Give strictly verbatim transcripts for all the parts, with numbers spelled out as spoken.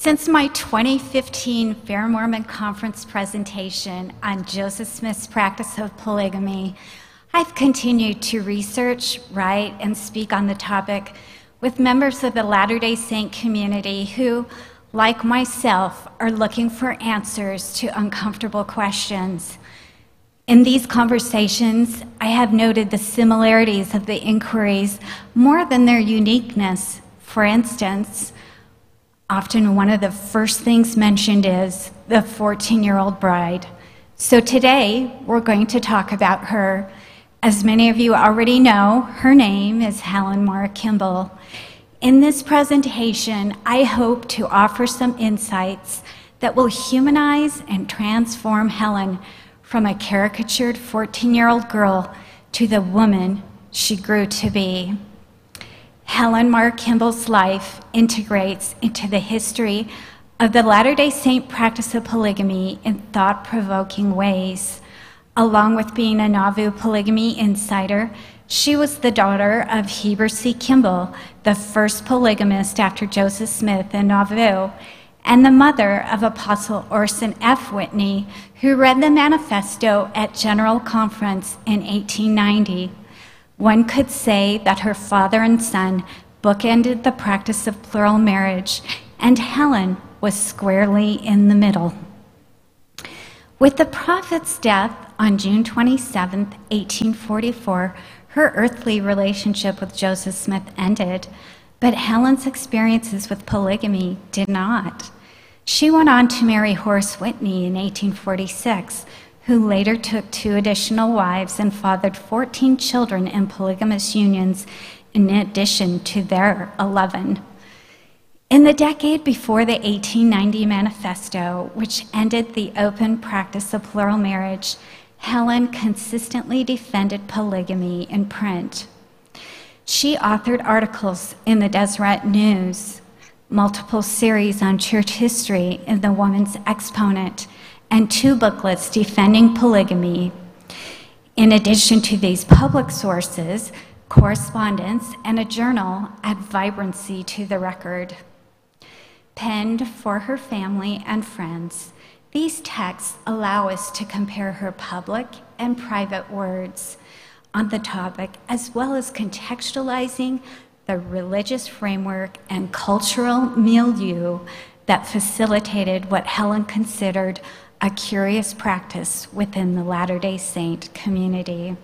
Since my twenty fifteen Fair Mormon Conference presentation on Joseph Smith's practice of polygamy, I've continued to research, write, and speak on the topic with members of the Latter-day Saint community who, like myself, are looking for answers to uncomfortable questions. In these conversations, I have noted the similarities of the inquiries more than their uniqueness. For instance, often one of the first things mentioned is the fourteen-year-old bride. So today, we're going to talk about her. As many of you already know, her name is Helen Mar Kimball. In this presentation, I hope to offer some insights that will humanize and transform Helen from a caricatured fourteen-year-old girl to the woman she grew to be. Helen Mar Kimball's life integrates into the history of the Latter-day Saint practice of polygamy in thought-provoking ways. Along with being a Nauvoo polygamy insider, she was the daughter of Heber C. Kimball, the first polygamist after Joseph Smith in Nauvoo, and the mother of Apostle Orson F. Whitney, who read the manifesto at General Conference in eighteen ninety. One could say that her father and son bookended the practice of plural marriage, and Helen was squarely in the middle. With the prophet's death on June twenty-seventh, eighteen forty-four, her earthly relationship with Joseph Smith ended, but Helen's experiences with polygamy did not. She went on to marry Horace Whitney in eighteen forty-six, who later took two additional wives and fathered fourteen children in polygamous unions in addition to their eleven. In the decade before the eighteen ninety manifesto, which ended the open practice of plural marriage, Helen consistently defended polygamy in print. She authored articles in the Deseret News, multiple series on church history in the Woman's Exponent, and two booklets defending polygamy. In addition to these public sources, correspondence, and a journal add vibrancy to the record. Penned for her family and friends, these texts allow us to compare her public and private words on the topic, as well as contextualizing the religious framework and cultural milieu that facilitated what Helen considered a curious practice within the Latter-day Saint community.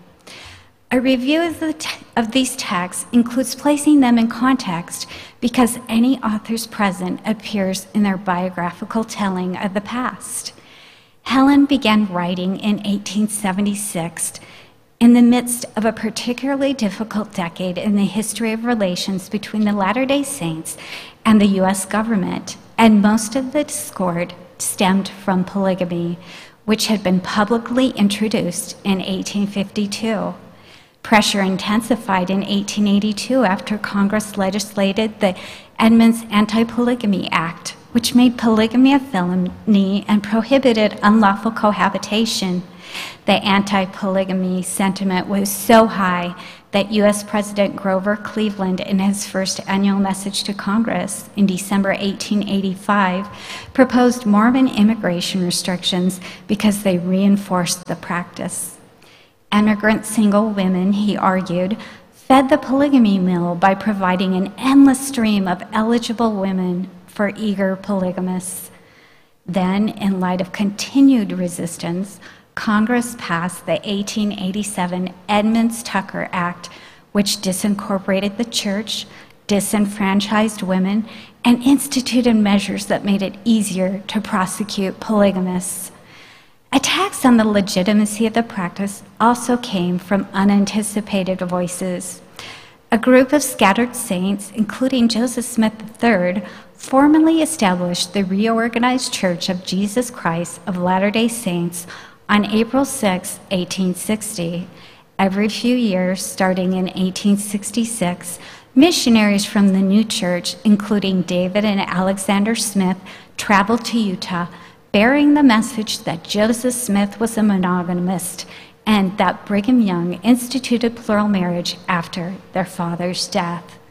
A review of, the te- of these texts includes placing them in context because any authors present appears in their biographical telling of the past. Helen began writing in eighteen seventy-six in the midst of a particularly difficult decade in the history of relations between the Latter-day Saints and the U S government, and most of the discord stemmed from polygamy, which had been publicly introduced in eighteen fifty-two. Pressure intensified in eighteen eighty-two after Congress legislated the Edmunds Anti-Polygamy Act, which made polygamy a felony and prohibited unlawful cohabitation. The anti-polygamy sentiment was so high that U S President Grover Cleveland, in his first annual message to Congress in December eighteen eighty-five, proposed Mormon immigration restrictions because they reinforced the practice. Emigrant single women, he argued, fed the polygamy mill by providing an endless stream of eligible women for eager polygamists. Then, in light of continued resistance, Congress passed the eighteen eighty-seven Edmunds-Tucker Act, which disincorporated the church, disenfranchised women, and instituted measures that made it easier to prosecute polygamists. Attacks on the legitimacy of the practice also came from unanticipated voices. A group of scattered saints, including Joseph Smith the third, formally established the Reorganized Church of Jesus Christ of Latter-day Saints on April sixth, eighteen sixty. Every few years, starting in eighteen sixty-six, missionaries from the new church, including David and Alexander Smith, traveled to Utah, bearing the message that Joseph Smith was a monogamist and that Brigham Young instituted plural marriage after their father's death.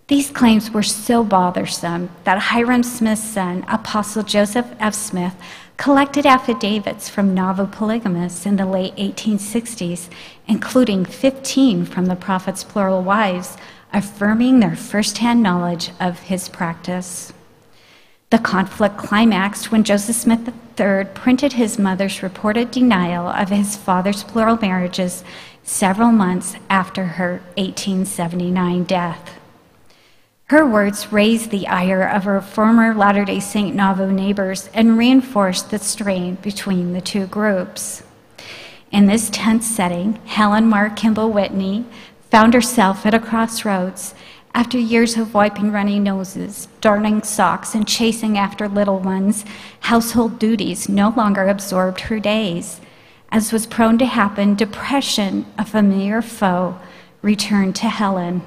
These claims were so bothersome that Hyrum Smith's son, Apostle Joseph F. Smith, collected affidavits from Nauvoo polygamists in the late eighteen sixties, including fifteen from the prophet's plural wives, affirming their firsthand knowledge of his practice. The conflict climaxed when Joseph Smith the third printed his mother's reported denial of his father's plural marriages several months after her eighteen seventy-nine death. Her words raised the ire of her former Latter-day Saint Nauvoo neighbors and reinforced the strain between the two groups. In this tense setting, Helen Mar Kimball Whitney found herself at a crossroads. After years of wiping runny noses, darning socks, and chasing after little ones, household duties no longer absorbed her days. As was prone to happen, depression, a familiar foe, returned to Helen.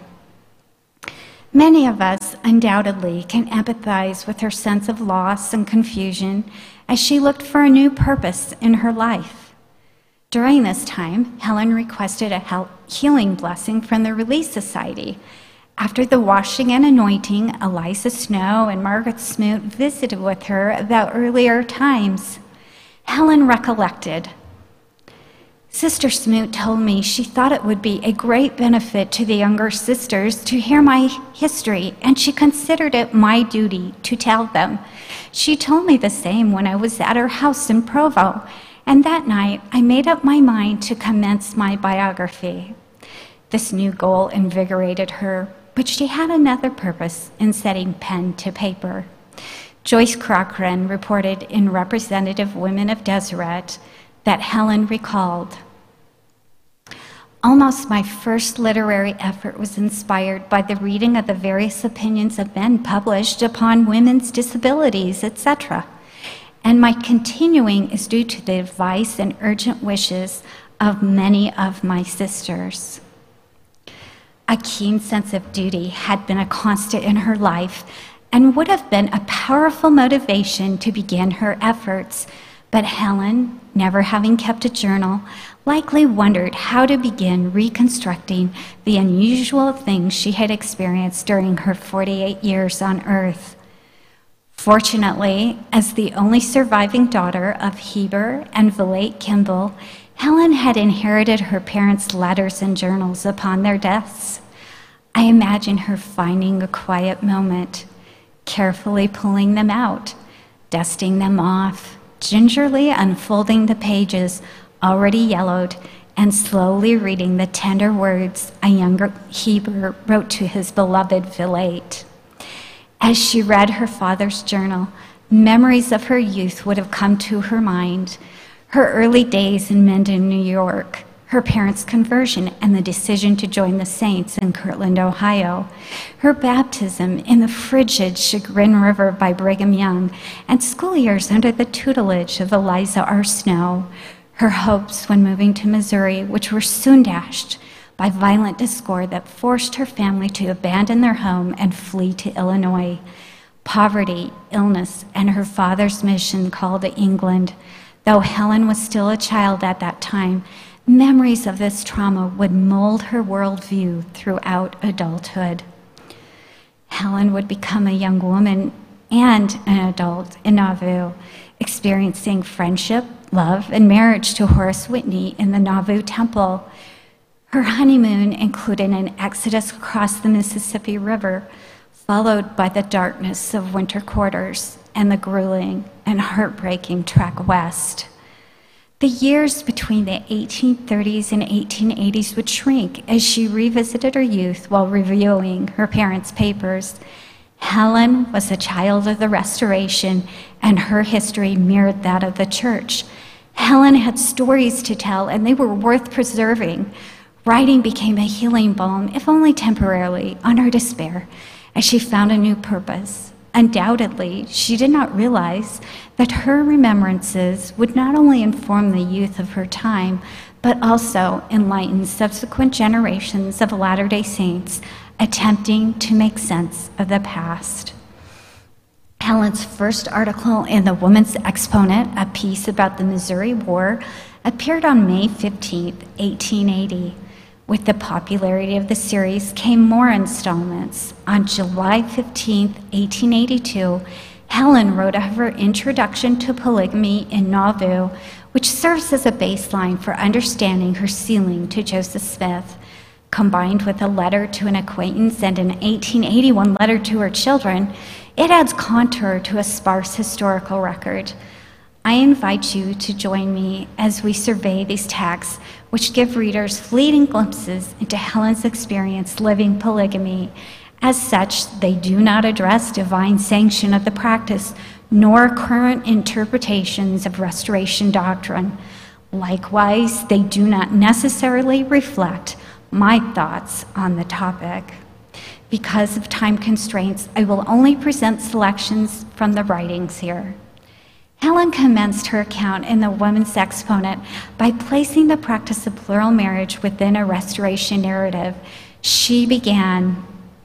Many of us undoubtedly can empathize with her sense of loss and confusion as she looked for a new purpose in her life. During this time, Helen requested a healing blessing from the Relief Society. After the washing and anointing, Eliza Snow and Margaret Smoot visited with her about earlier times. Helen recollected, "Sister Smoot told me she thought it would be a great benefit to the younger sisters to hear my history, and she considered it my duty to tell them. She told me the same when I was at her house in Provo, and that night I made up my mind to commence my biography." This new goal invigorated her, but she had another purpose in setting pen to paper. Joyce Cochran reported in Representative Women of Deseret that Helen recalled, "Almost my first literary effort was inspired by the reading of the various opinions of men published upon women's disabilities, et cetera. And my continuing is due to the advice and urgent wishes of many of my sisters." A keen sense of duty had been a constant in her life and would have been a powerful motivation to begin her efforts. But Helen, never having kept a journal, likely wondered how to begin reconstructing the unusual things she had experienced during her forty-eight years on Earth. Fortunately, as the only surviving daughter of Heber and Valette Kimball, Helen had inherited her parents' letters and journals upon their deaths. I imagine her finding a quiet moment, carefully pulling them out, dusting them off, gingerly unfolding the pages already yellowed, and slowly reading the tender words a younger Heber wrote to his beloved Valette. As she read her father's journal, memories of her youth would have come to her mind. Her early days in Mendon, New York, her parents' conversion and the decision to join the Saints in Kirtland, Ohio, her baptism in the frigid Chagrin River by Brigham Young, and school years under the tutelage of Eliza R. Snow, her hopes when moving to Missouri, which were soon dashed by violent discord that forced her family to abandon their home and flee to Illinois, poverty, illness, and her father's mission call to England. Though Helen was still a child at that time, memories of this trauma would mold her worldview throughout adulthood. Helen would become a young woman and an adult in Nauvoo, experiencing friendship, love, and marriage to Horace Whitney in the Nauvoo Temple. Her honeymoon included an exodus across the Mississippi River, followed by the darkness of winter quarters and the grueling and heartbreaking trek west. The years between the eighteen thirties and eighteen eighties would shrink as she revisited her youth while reviewing her parents' papers. Helen was a child of the Restoration, and her history mirrored that of the church. Helen had stories to tell, and they were worth preserving. Writing became a healing balm, if only temporarily, on her despair, as she found a new purpose. Undoubtedly, she did not realize that her remembrances would not only inform the youth of her time, but also enlighten subsequent generations of Latter-day Saints attempting to make sense of the past. Helen's first article in the Woman's Exponent, a piece about the Missouri War, appeared on May fifteenth, eighteen eighty. With the popularity of the series came more installments. On July fifteenth, eighteen eighty-two, Helen wrote of her introduction to polygamy in Nauvoo, which serves as a baseline for understanding her sealing to Joseph Smith. Combined with a letter to an acquaintance and an eighteen eighty-one letter to her children, it adds contour to a sparse historical record. I invite you to join me as we survey these texts, which give readers fleeting glimpses into Helen's experience living polygamy. As such, they do not address divine sanction of the practice, nor current interpretations of restoration doctrine. Likewise, they do not necessarily reflect my thoughts on the topic. Because of time constraints, I will only present selections from the writings here. Helen commenced her account in the Woman's Exponent by placing the practice of plural marriage within a restoration narrative. She began,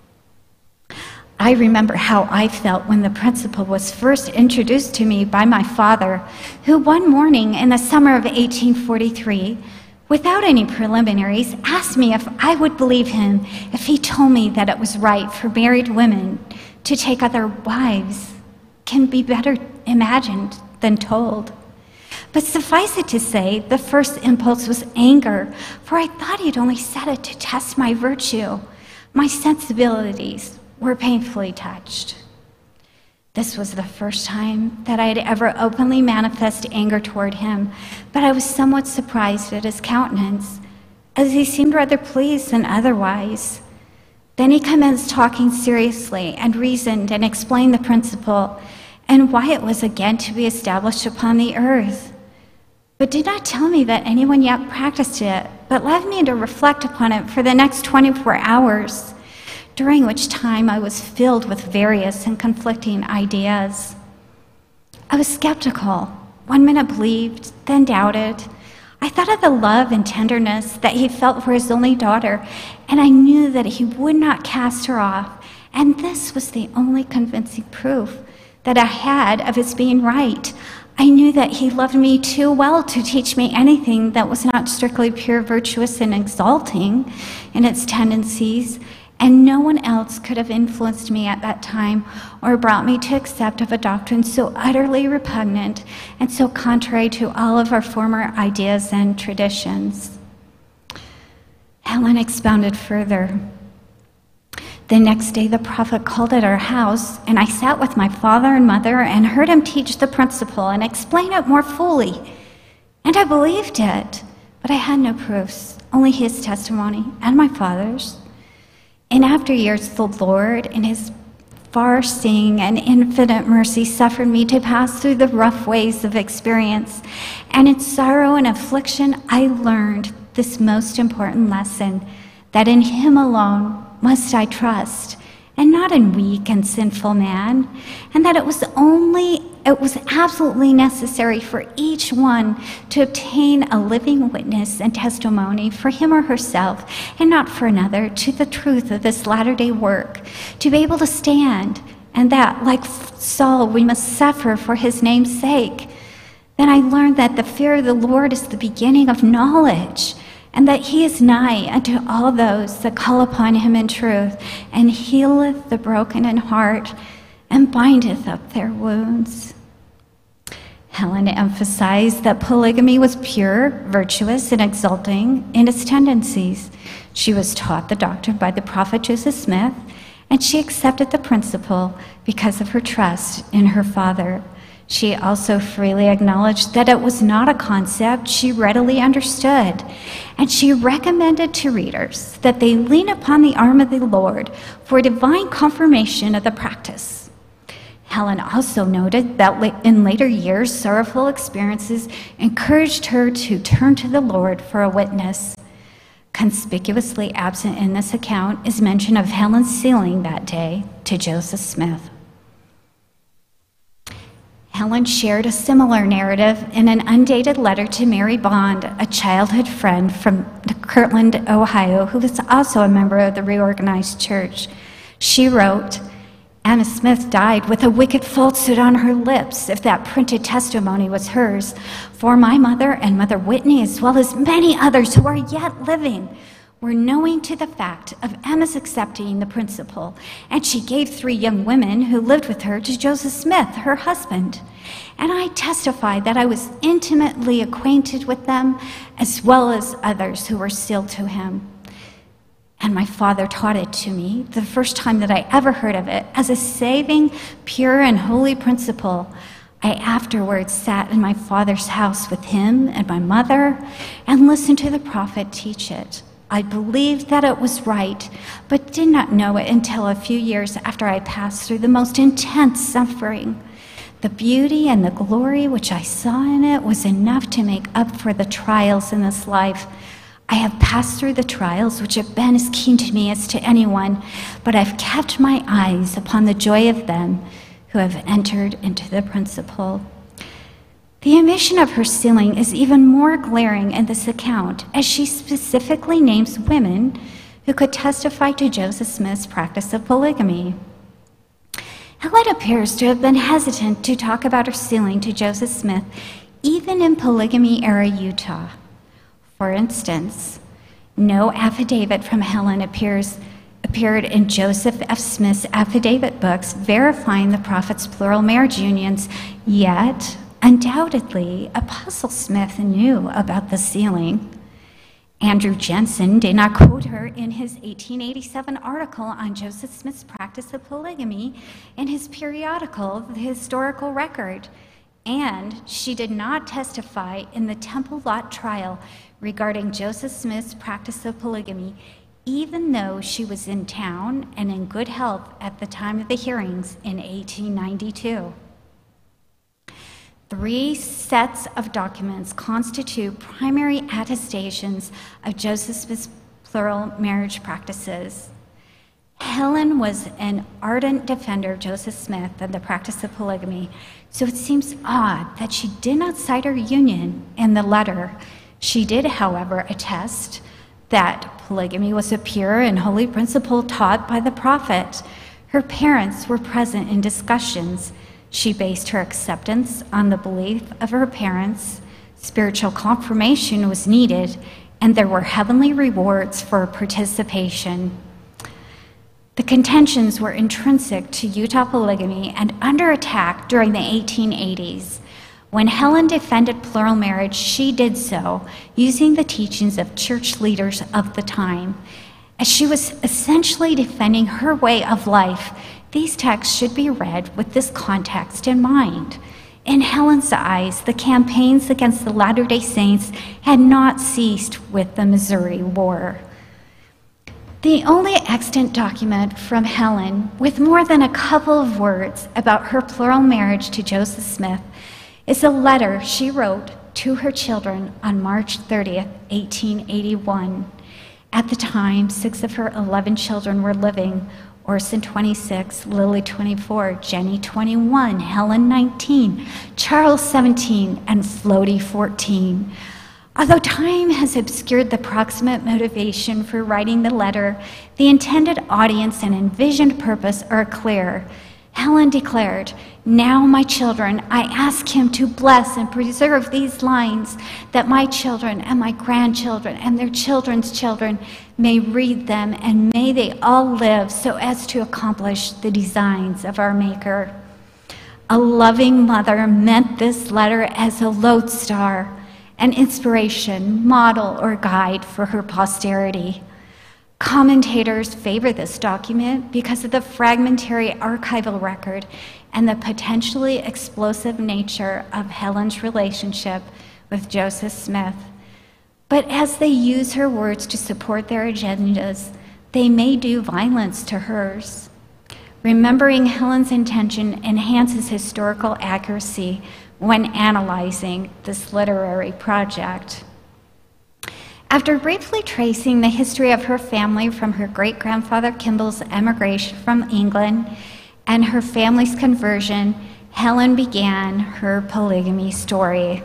I remember how I felt when the principle was first introduced to me by my father, who one morning in the summer of eighteen forty-three, without any preliminaries, asked me if I would believe him if he told me that it was right for married women to take other wives. Can be better imagined than told. But suffice it to say, the first impulse was anger, for I thought he'd only said it to test my virtue. My sensibilities were painfully touched. This was the first time that I had ever openly manifested anger toward him, but I was somewhat surprised at his countenance, as he seemed rather pleased than otherwise. Then he commenced talking seriously and reasoned and explained the principle and why it was again to be established upon the earth, but did not tell me that anyone yet practiced it, but left me to reflect upon it for the next twenty-four hours, during which time I was filled with various and conflicting ideas. I was skeptical. One minute believed, then doubted. I thought of the love and tenderness that he felt for his only daughter, and I knew that he would not cast her off, and this was the only convincing proof that I had of his being right. I knew that he loved me too well to teach me anything that was not strictly pure, virtuous, and exalting in its tendencies, and no one else could have influenced me at that time or brought me to accept of a doctrine so utterly repugnant and so contrary to all of our former ideas and traditions. Helen expounded further. The next day, the prophet called at our house, and I sat with my father and mother and heard him teach the principle and explain it more fully. And I believed it, but I had no proofs, only his testimony and my father's. In after years, the Lord, in his far-seeing and infinite mercy, suffered me to pass through the rough ways of experience, and in sorrow and affliction, I learned this most important lesson, that in him alone must I trust, and not in weak and sinful man, and that it was only, it was absolutely necessary for each one to obtain a living witness and testimony for him or herself, and not for another, to the truth of this latter-day work, to be able to stand, and that, like Saul, we must suffer for his name's sake. Then I learned that the fear of the Lord is the beginning of knowledge, and that he is nigh unto all those that call upon him in truth, and healeth the broken in heart, and bindeth up their wounds. Helen emphasized that polygamy was pure, virtuous, and exalting in its tendencies. She was taught the doctrine by the prophet Joseph Smith, and she accepted the principle because of her trust in her father. She also freely acknowledged that it was not a concept she readily understood, and she recommended to readers that they lean upon the arm of the Lord for divine confirmation of the practice. Helen also noted that in later years, sorrowful experiences encouraged her to turn to the Lord for a witness. Conspicuously absent in this account is mention of Helen's sealing that day to Joseph Smith. Helen shared a similar narrative in an undated letter to Mary Bond, a childhood friend from Kirtland, Ohio, who was also a member of the Reorganized Church. She wrote, Anna Smith died with a wicked falsehood on her lips, if that printed testimony was hers. For my mother and Mother Whitney, as well as many others who are yet living, were knowing to the fact of Emma's accepting the principle, and she gave three young women who lived with her to Joseph Smith, her husband. And I testified that I was intimately acquainted with them, as well as others who were sealed to him. And my father taught it to me, the first time that I ever heard of it, as a saving, pure, and holy principle. I afterwards sat in my father's house with him and my mother and listened to the prophet teach it. I believed that it was right, but did not know it until a few years after I passed through the most intense suffering. The beauty and the glory which I saw in it was enough to make up for the trials in this life. I have passed through the trials which have been as keen to me as to anyone, but I've kept my eyes upon the joy of them who have entered into the principle. The omission of her sealing is even more glaring in this account, as she specifically names women who could testify to Joseph Smith's practice of polygamy. Helen appears to have been hesitant to talk about her sealing to Joseph Smith, even in polygamy-era Utah. For instance, no affidavit from Helen appears, appeared in Joseph F. Smith's affidavit books verifying the prophet's plural marriage unions, yet undoubtedly Apostle Smith knew about the sealing. Andrew Jensen did not quote her in his eighteen eighty-seven article on Joseph Smith's practice of polygamy in his periodical, The Historical Record, and she did not testify in the Temple Lot trial regarding Joseph Smith's practice of polygamy, even though she was in town and in good health at the time of the hearings in eighteen ninety-two. Three sets of documents constitute primary attestations of Joseph Smith's plural marriage practices. Helen was an ardent defender of Joseph Smith and the practice of polygamy, so it seems odd that she did not cite her union in the letter. She did, however, attest that polygamy was a pure and holy principle taught by the prophet. Her parents were present in discussions. She based her acceptance on the belief of her parents. Spiritual confirmation was needed, and there were heavenly rewards for participation. The contentions were intrinsic to Utah polygamy and under attack during the eighteen eighties. When Helen defended plural marriage, she did so using the teachings of church leaders of the time. As she was essentially defending her way of life, these texts should be read with this context in mind. In Helen's eyes, the campaigns against the Latter-day Saints had not ceased with the Missouri War. The only extant document from Helen with more than a couple of words about her plural marriage to Joseph Smith is a letter she wrote to her children on March thirtieth, eighteen eighty-one. At the time, six of her eleven children were living: Orson twenty-six, Lily twenty-four, Jenny twenty-one, Helen nineteen, Charles seventeen, and Floaty fourteen. Although time has obscured the proximate motivation for writing the letter, the intended audience and envisioned purpose are clear. Helen declared, "Now, my children, I ask him to bless and preserve these lines, that my children and my grandchildren and their children's children may read them, and may they all live so as to accomplish the designs of our Maker." A loving mother meant this letter as a lodestar, an inspiration, model, or guide for her posterity. Commentators favor this document because of the fragmentary archival record and the potentially explosive nature of Helen's relationship with Joseph Smith. But as they use her words to support their agendas, they may do violence to hers. Remembering Helen's intention enhances historical accuracy when analyzing this literary project. After briefly tracing the history of her family from her great-grandfather Kimball's emigration from England and her family's conversion, Helen began her polygamy story.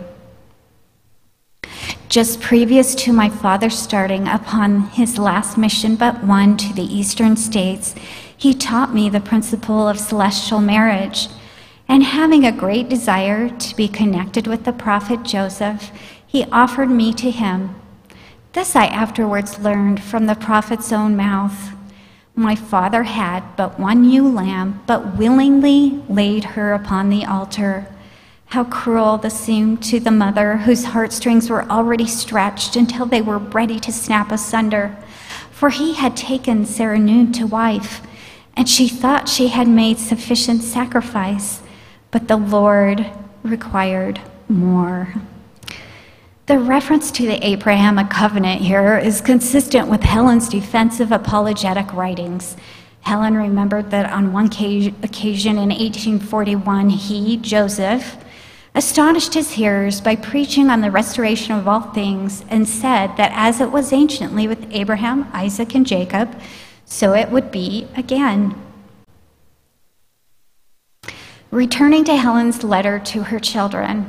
Just previous to my father starting upon his last mission but one to the eastern states, he taught me the principle of celestial marriage, and having a great desire to be connected with the prophet Joseph, he offered me to him. This I afterwards learned from the prophet's own mouth. My father had but one ewe lamb, but willingly laid her upon the altar. How cruel this seemed to the mother whose heartstrings were already stretched until they were ready to snap asunder. For he had taken Seranunt to wife, and she thought she had made sufficient sacrifice, but the Lord required more. The reference to the Abrahamic covenant here is consistent with Helen's defensive apologetic writings. Helen remembered that on one occasion in eighteen forty-one, he, Joseph, astonished his hearers by preaching on the restoration of all things and said that as it was anciently with Abraham, Isaac, and Jacob, so it would be again. Returning to Helen's letter to her children,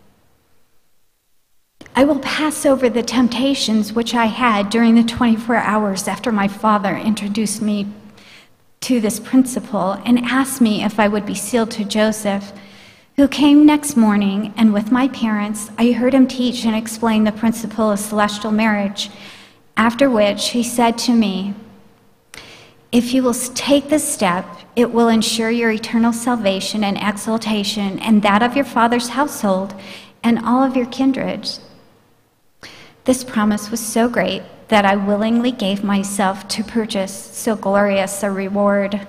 I will pass over the temptations which I had during the twenty-four hours after my father introduced me to this principle and asked me if I would be sealed to Joseph, who came next morning, and with my parents, I heard him teach and explain the principle of celestial marriage, after which he said to me, "If you will take this step, it will ensure your eternal salvation and exaltation and that of your father's household and all of your kindred." This promise was so great that I willingly gave myself to purchase so glorious a reward.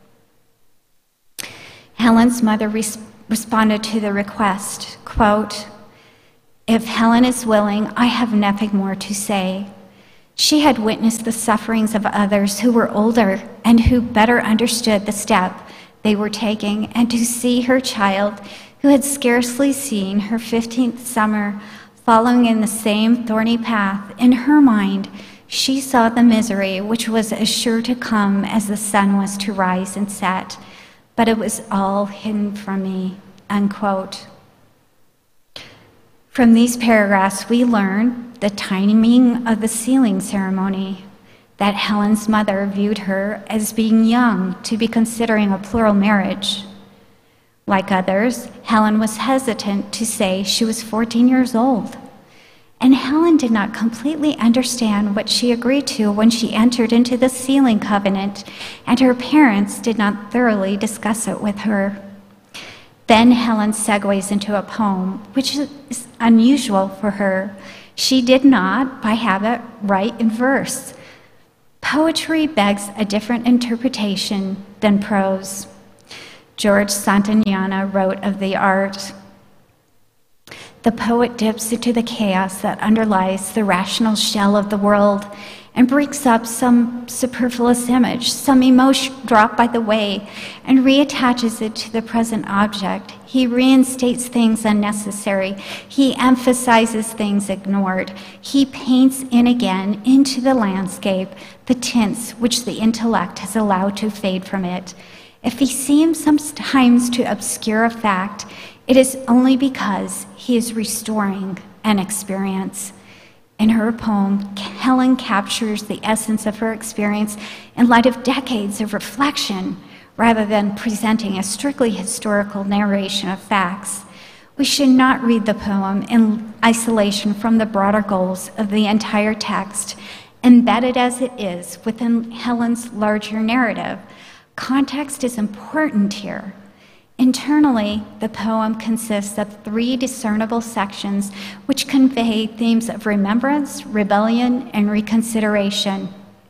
Helen's mother res- responded to the request, quote, "If Helen is willing, I have nothing more to say." She had witnessed the sufferings of others who were older and who better understood the step they were taking, and to see her child, who had scarcely seen her fifteenth summer, following in the same thorny path, in her mind, she saw the misery which was as sure to come as the sun was to rise and set, but it was all hidden from me, unquote. From these paragraphs, we learn the timing of the sealing ceremony, that Helen's mother viewed her as being young to be considering a plural marriage. Like others, Helen was hesitant to say she was fourteen years old. And Helen did not completely understand what she agreed to when she entered into the sealing covenant, and her parents did not thoroughly discuss it with her. Then Helen segues into a poem, which is unusual for her. She did not, by habit, write in verse. Poetry begs a different interpretation than prose. George Santayana wrote of the art, "The poet dips into the chaos that underlies the rational shell of the world and brings up some superfluous image, some emotion dropped by the way, and reattaches it to the present object. He reinstates things unnecessary. He emphasizes things ignored. He paints in again into the landscape the tints which the intellect has allowed to fade from it. If he seems sometimes to obscure a fact, it is only because he is restoring an experience." In her poem, Helen captures the essence of her experience in light of decades of reflection, rather than presenting a strictly historical narration of facts. We should not read the poem in isolation from the broader goals of the entire text, embedded as it is within Helen's larger narrative. Context is important here. Internally, the poem consists of three discernible sections which convey themes of remembrance, rebellion, and reconsideration.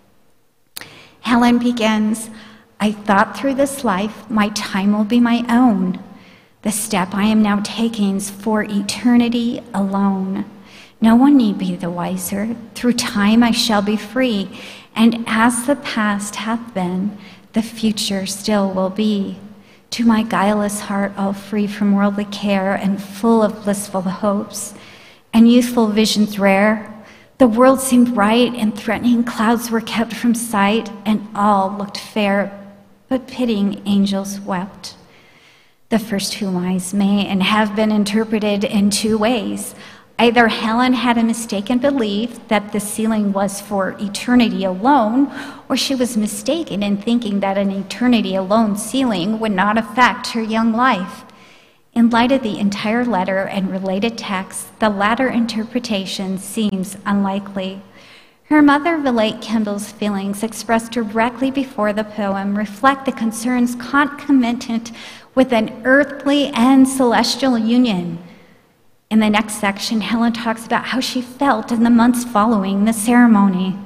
Helen begins, "I thought through this life, my time will be my own. The step I am now taking is for eternity alone. No one need be the wiser. Through time I shall be free, and as the past hath been, the future still will be. To my guileless heart, all free from worldly care and full of blissful hopes and youthful visions rare, the world seemed bright and threatening clouds were kept from sight, and all looked fair, but pitying angels wept." The first two lines may and have been interpreted in two ways. Either Helen had a mistaken belief that the sealing was for eternity alone, or she was mistaken in thinking that an eternity alone sealing would not affect her young life. In light of the entire letter and related texts, the latter interpretation seems unlikely. Her mother relate Kimball's feelings expressed directly before the poem reflect the concerns concomitant with an earthly and celestial union. In the next section, Helen talks about how she felt in the months following the ceremony.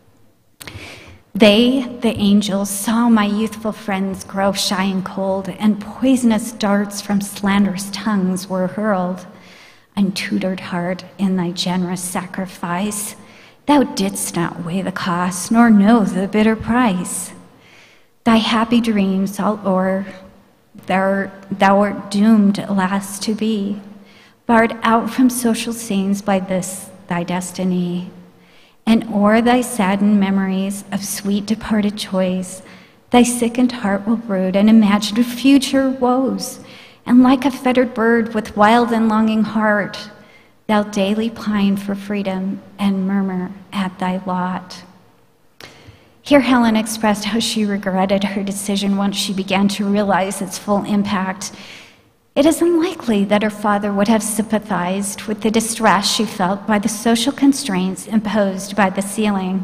They, the angels, saw my youthful friends grow shy and cold, and poisonous darts from slanderous tongues were hurled. Untutored heart, in thy generous sacrifice, thou didst not weigh the cost, nor know the bitter price. Thy happy dreams all o'er, thou, thou art doomed, alas, to be, barred out from social scenes by this thy destiny. And o'er thy saddened memories of sweet departed joys, thy sickened heart will brood and imagine future woes. And like a fettered bird with wild and longing heart, thou daily pine for freedom and murmur at thy lot. Here Helen expressed how she regretted her decision once she began to realize its full impact. It is unlikely that her father would have sympathized with the distress she felt by the social constraints imposed by the sealing.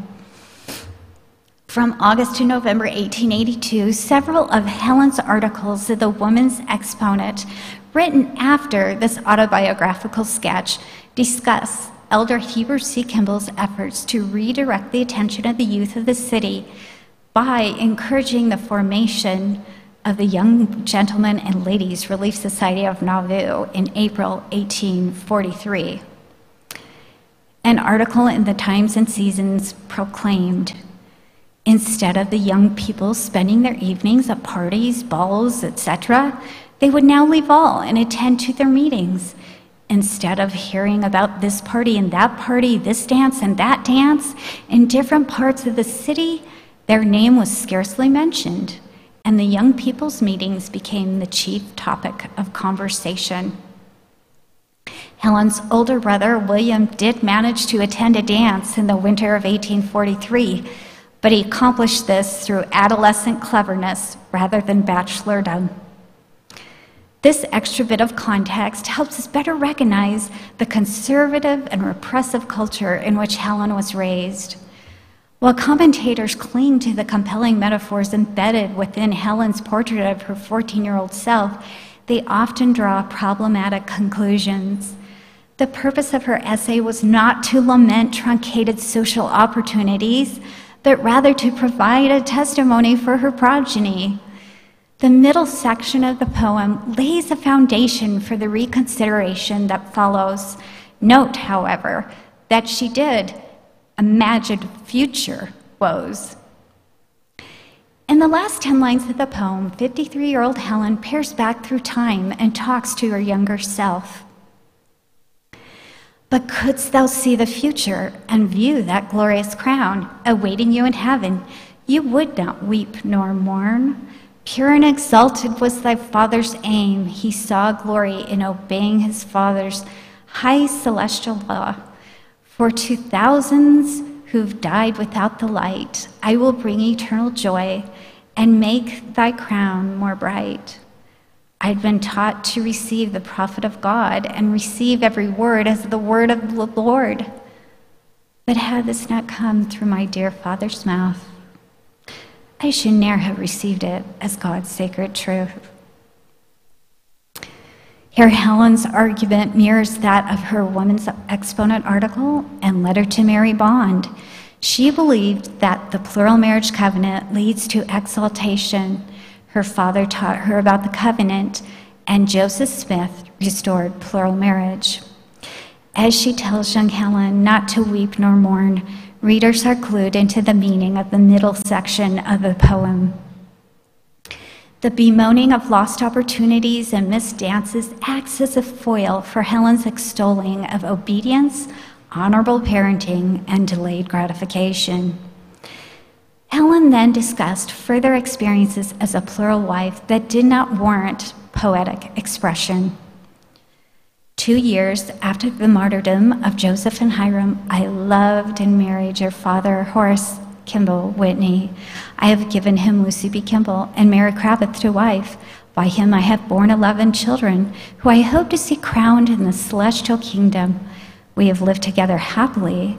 From August to November eighteen eighty-two, several of Helen's articles in the Woman's Exponent, written after this autobiographical sketch, discuss Elder Heber C. Kimball's efforts to redirect the attention of the youth of the city by encouraging the formation of the Young Gentlemen and Ladies Relief Society of Nauvoo in April eighteen forty-three. An article in the Times and Seasons proclaimed, instead of the young people spending their evenings at parties, balls, et cetera, they would now leave all and attend to their meetings. Instead of hearing about this party and that party, this dance and that dance, in different parts of the city, their name was scarcely mentioned, and the young people's meetings became the chief topic of conversation. Helen's older brother, William, did manage to attend a dance in the winter of eighteen forty-three, but he accomplished this through adolescent cleverness rather than bachelordom. This extra bit of context helps us better recognize the conservative and repressive culture in which Helen was raised. While commentators cling to the compelling metaphors embedded within Helen's portrait of her fourteen-year-old self, they often draw problematic conclusions. The purpose of her essay was not to lament truncated social opportunities, but rather to provide a testimony for her progeny. The middle section of the poem lays a foundation for the reconsideration that follows. Note, however, that she did imagine future woes. In the last ten lines of the poem, fifty-three-year-old Helen peers back through time and talks to her younger self. But couldst thou see the future and view that glorious crown awaiting you in heaven, you would not weep nor mourn. Pure and exalted was thy father's aim. He saw glory in obeying his father's high celestial law. For to thousands who've died without the light, I will bring eternal joy and make thy crown more bright. I'd been taught to receive the prophet of God and receive every word as the word of the Lord. But had this not come through my dear father's mouth, I should ne'er have received it as God's sacred truth. Here, Helen's argument mirrors that of her Woman's Exponent article and letter to Mary Bond. She believed that the plural marriage covenant leads to exaltation. Her father taught her about the covenant, and Joseph Smith restored plural marriage. As she tells young Helen not to weep nor mourn, readers are clued into the meaning of the middle section of the poem. The bemoaning of lost opportunities and missed dances acts as a foil for Helen's extolling of obedience, honorable parenting, and delayed gratification. Helen then discussed further experiences as a plural wife that did not warrant poetic expression. Two years after the martyrdom of Joseph and Hiram, I loved and married your father, Horace Kimball Whitney. I have given him Lucy B. Kimball and Mary Kravitz to wife. By him I have borne eleven children, who I hope to see crowned in the celestial kingdom. We have lived together happily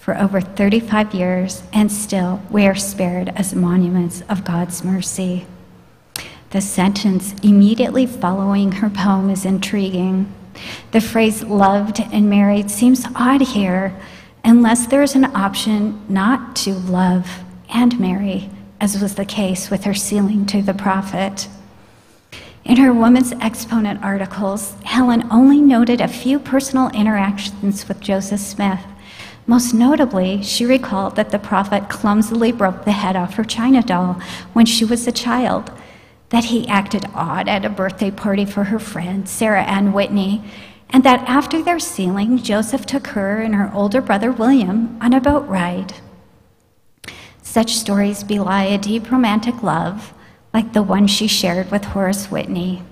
for over thirty-five years, and still we are spared as monuments of God's mercy. The sentence immediately following her poem is intriguing. The phrase loved and married seems odd here, unless there is an option not to love and marry, as was the case with her sealing to the prophet. In her Woman's Exponent articles, Helen only noted a few personal interactions with Joseph Smith. Most notably, she recalled that the prophet clumsily broke the head off her china doll when she was a child, that he acted odd at a birthday party for her friend, Sarah Ann Whitney, and that after their sealing, Joseph took her and her older brother, William, on a boat ride. Such stories belie a deep romantic love, like the one she shared with Horace Whitney.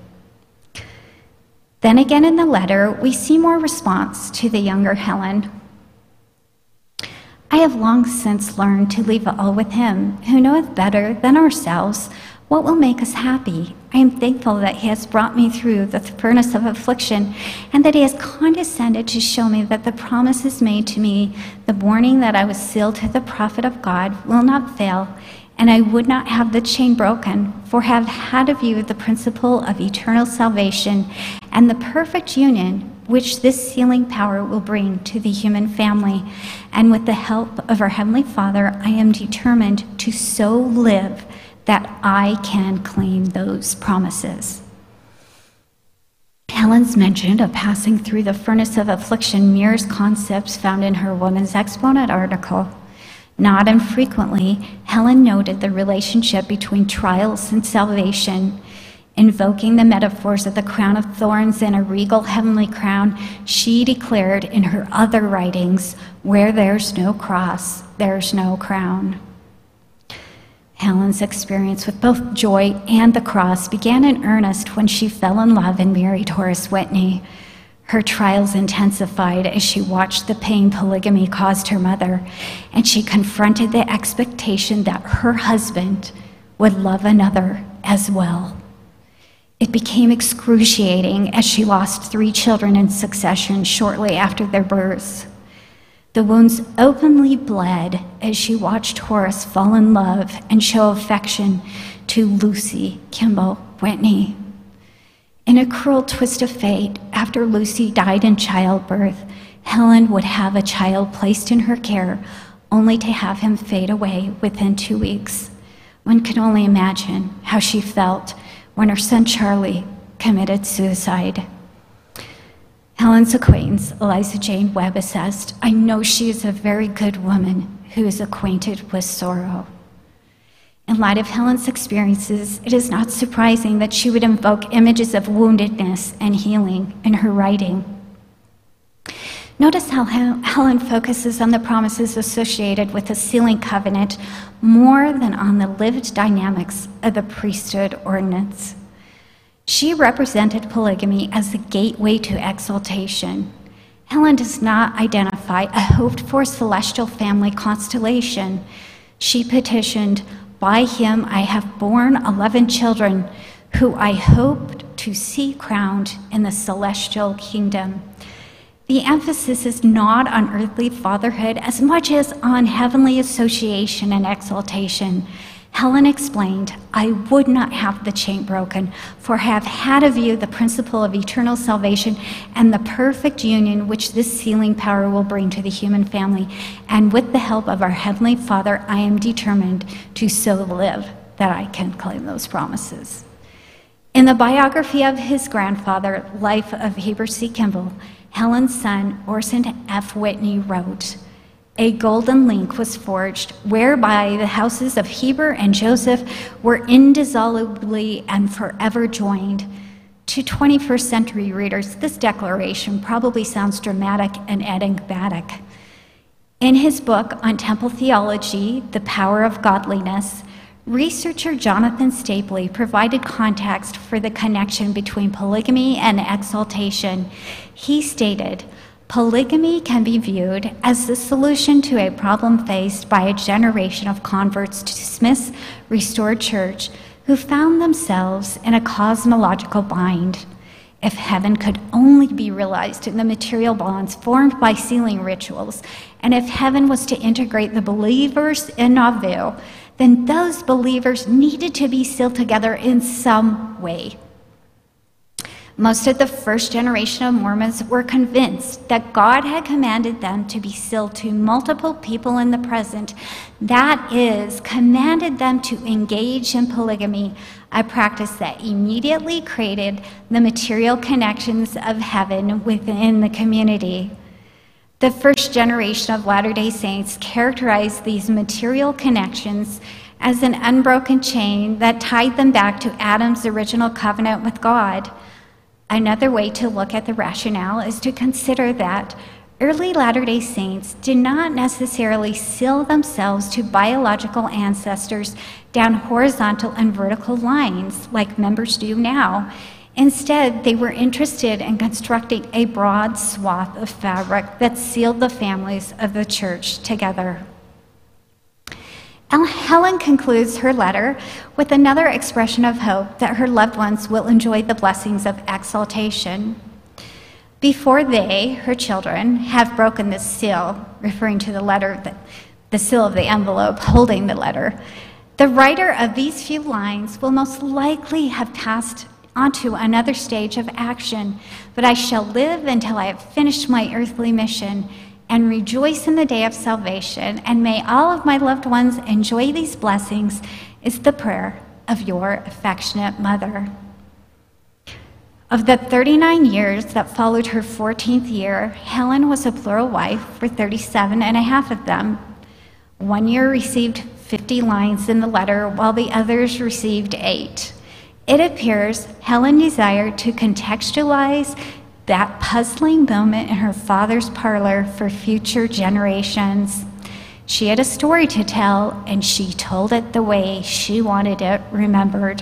Then again in the letter, we see more response to the younger Helen. I have long since learned to leave all with him, who knoweth better than ourselves what will make us happy. I am thankful that he has brought me through the furnace of affliction, and that he has condescended to show me that the promises made to me the morning that I was sealed to the prophet of God will not fail, and I would not have the chain broken, for have had of you the principle of eternal salvation and the perfect union which this sealing power will bring to the human family. And with the help of our Heavenly Father, I am determined to so live that I can claim those promises. Helen's mention of passing through the furnace of affliction mirrors concepts found in her Woman's Exponent article. Not infrequently, Helen noted the relationship between trials and salvation. Invoking the metaphors of the crown of thorns and a regal heavenly crown, she declared in her other writings, "Where there's no cross, there's no crown." Helen's experience with both joy and the cross began in earnest when she fell in love and married Horace Whitney. Her trials intensified as she watched the pain polygamy caused her mother, and she confronted the expectation that her husband would love another as well. It became excruciating as she lost three children in succession shortly after their births. The wounds openly bled as she watched Horace fall in love and show affection to Lucy Kimball Whitney. In a cruel twist of fate, after Lucy died in childbirth, Helen would have a child placed in her care, only to have him fade away within two weeks. One can only imagine how she felt when her son Charlie committed suicide. Helen's acquaintance, Eliza Jane Webb, assessed, "I know she is a very good woman who is acquainted with sorrow." In light of Helen's experiences, it is not surprising that she would invoke images of woundedness and healing in her writing. Notice how Helen focuses on the promises associated with the sealing covenant more than on the lived dynamics of the priesthood ordinance. She represented polygamy as the gateway to exaltation. Helen does not identify a hoped-for celestial family constellation. She petitioned, "By him I have borne eleven children, who I hoped to see crowned in the celestial kingdom." The emphasis is not on earthly fatherhood as much as on heavenly association and exaltation. Helen explained, "I would not have the chain broken, for I have had of you the principle of eternal salvation and the perfect union which this sealing power will bring to the human family. And with the help of our Heavenly Father, I am determined to so live that I can claim those promises." In the biography of his grandfather, Life of Heber C. Kimball, Helen's son, Orson F. Whitney, wrote, "A golden link was forged whereby the houses of Heber and Joseph were indissolubly and forever joined." To twenty-first century readers, this declaration probably sounds dramatic and enigmatic. In his book on temple theology, The Power of Godliness, researcher Jonathan Stapley provided context for the connection between polygamy and exaltation. He stated, "Polygamy can be viewed as the solution to a problem faced by a generation of converts to Smith's restored church who found themselves in a cosmological bind. If heaven could only be realized in the material bonds formed by sealing rituals, and if heaven was to integrate the believers in Nauvoo, then those believers needed to be sealed together in some way. Most of the first generation of Mormons were convinced that God had commanded them to be sealed to multiple people in the present. That is, commanded them to engage in polygamy, a practice that immediately created the material connections of heaven within the community. The first generation of Latter-day Saints characterized these material connections as an unbroken chain that tied them back to Adam's original covenant with God. Another way to look at the rationale is to consider that early Latter-day Saints did not necessarily seal themselves to biological ancestors down horizontal and vertical lines like members do now. Instead, they were interested in constructing a broad swath of fabric that sealed the families of the church together. Helen concludes her letter with another expression of hope that her loved ones will enjoy the blessings of exaltation. Before they, her children, have broken this seal, referring to the letter, the, the seal of the envelope holding the letter, the writer of these few lines will most likely have passed onto another stage of action. But I shall live until I have finished my earthly mission and rejoice in the day of salvation, and may all of my loved ones enjoy these blessings, is the prayer of your affectionate mother. Of the thirty-nine years that followed her fourteenth year, Helen was a plural wife for thirty-seven and a half of them. One year received fifty lines in the letter, while the others received eight. It appears Helen desired to contextualize that puzzling moment in her father's parlor for future generations. She had a story to tell, and she told it the way she wanted it remembered.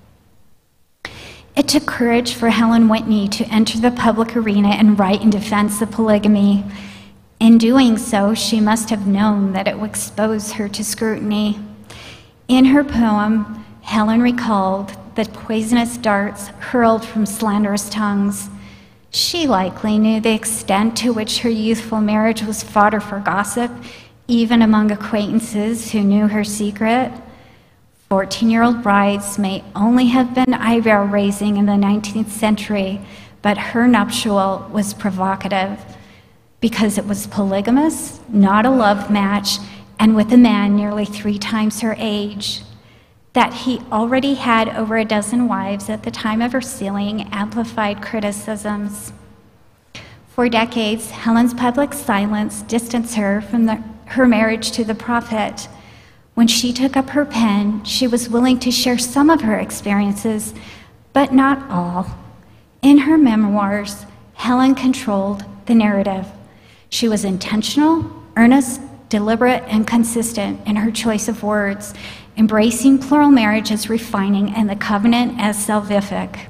It took courage for Helen Whitney to enter the public arena and write in defense of polygamy. In doing so, she must have known that it would expose her to scrutiny. In her poem, Helen recalled the poisonous darts hurled from slanderous tongues. She likely knew the extent to which her youthful marriage was fodder for gossip, even among acquaintances who knew her secret. Fourteen-year-old brides may only have been eyebrow-raising in the nineteenth century, but her nuptial was provocative because it was polygamous, not a love match, and with a man nearly three times her age. That he already had over a dozen wives at the time of her sealing amplified criticisms. For decades, Helen's public silence distanced her from the, her marriage to the prophet. When she took up her pen, she was willing to share some of her experiences, but not all. In her memoirs, Helen controlled the narrative. She was intentional, earnest, deliberate, and consistent in her choice of words, embracing plural marriage as refining and the covenant as salvific.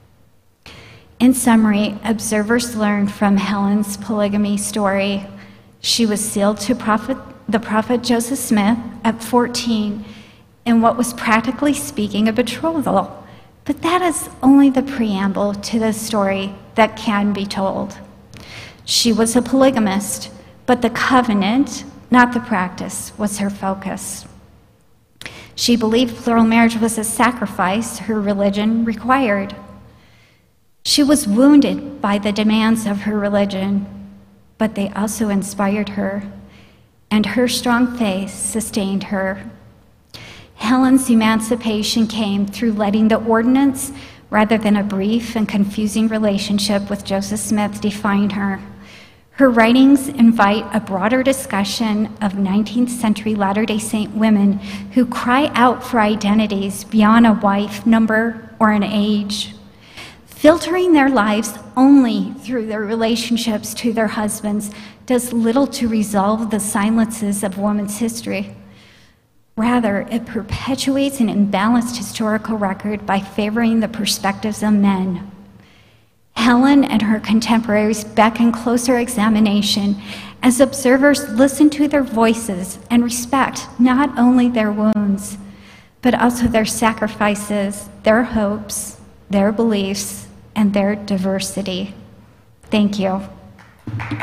In summary, observers learned from Helen's polygamy story. She was sealed to prophet, the prophet Joseph Smith at fourteen in what was practically speaking a betrothal, but that is only the preamble to the story that can be told. She was a polygamist, but the covenant, not the practice, was her focus. She believed plural marriage was a sacrifice her religion required. She was wounded by the demands of her religion, but they also inspired her, and her strong faith sustained her. Helen's emancipation came through letting the ordinance, rather than a brief and confusing relationship with Joseph Smith, define her. Her writings invite a broader discussion of nineteenth century Latter-day Saint women who cry out for identities beyond a wife number or an age. Filtering their lives only through their relationships to their husbands does little to resolve the silences of women's history. Rather, it perpetuates an imbalanced historical record by favoring the perspectives of men. Helen and her contemporaries beckon closer examination as observers listen to their voices and respect not only their wounds, but also their sacrifices, their hopes, their beliefs, and their diversity. Thank you.